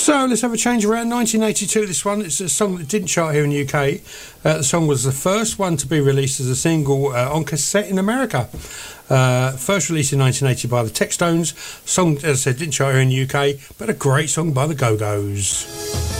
So let's have a change around. 1982, this one. It's a song that didn't chart here in the UK. The song was the first one to be released as a single on cassette in America. First released in 1980 by the Textones. Song, as I said, didn't chart here in the UK, but a great song by the Go-Go's.